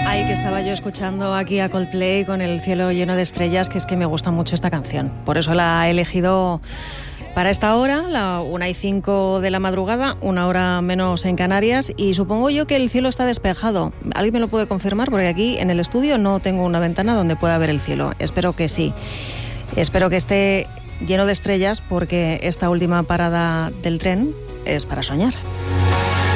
Ay, que estaba yo escuchando aquí a Coldplay con El cielo lleno de estrellas, que es que me gusta mucho esta canción. Por eso la he elegido para esta hora, la 1:05 de la madrugada, una hora menos en Canarias, y supongo yo que el cielo está despejado. ¿Alguien me lo puede confirmar? Porque aquí en el estudio no tengo una ventana donde pueda ver el cielo. Espero que sí. Espero que esté lleno de estrellas, porque esta última parada del tren es para soñar.